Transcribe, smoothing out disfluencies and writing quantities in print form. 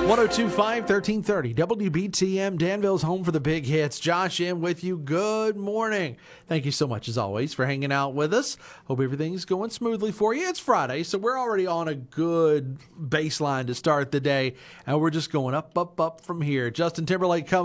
1025 1330 WBTM, Danville's home for the big hits. Josh in with you. Good morning. Thank you so much, as always, for hanging out with us. Hope everything's going smoothly for you. It's Friday, so we're already on a good baseline to start the day, and we're just going up from here. Justin Timberlake coming